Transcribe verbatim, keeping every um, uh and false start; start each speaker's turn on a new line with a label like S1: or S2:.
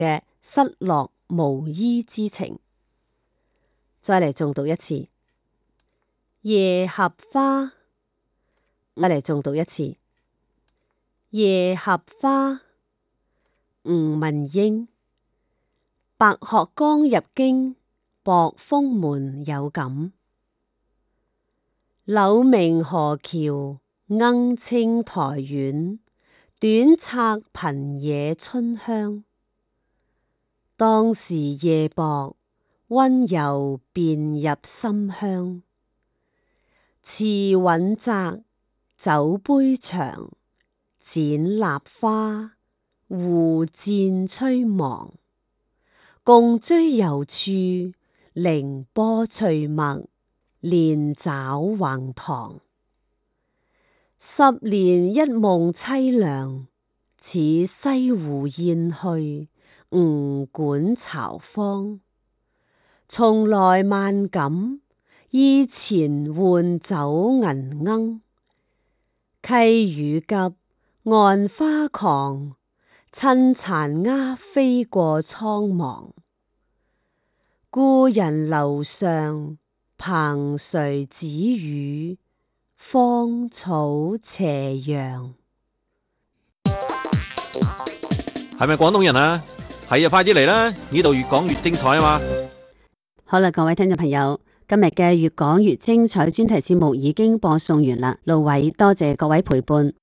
S1: 嘅失落無依之情。再嚟重讀一次夜合花，我嚟重讀一次夜合花。吳文英。白鶴江入京，薄風門有感。柳明河橋，鶯青台遠，短策貧野春香。當時夜薄，溫柔便入心鄉。詞允澤，酒杯長，剪蠟花，互薦吹忘。共追遊處，凌波翠墨，連爪橫塘。十年一夢淒涼，似西湖燕去，吳館巢芳。從來萬感，意前換酒銀罌。溪雨急，岸花狂，趁殘鴉飛過蒼茫。故人樓上，蓬垂紫雨，芳草斜陽。
S2: 係咪廣東人啊？係啊，快啲嚟啦！呢度越講越精彩啊嘛！
S1: 好啦，各位聽眾朋友，今日嘅越講越精彩專題節目已經播送完啦。路偉多謝各位陪伴。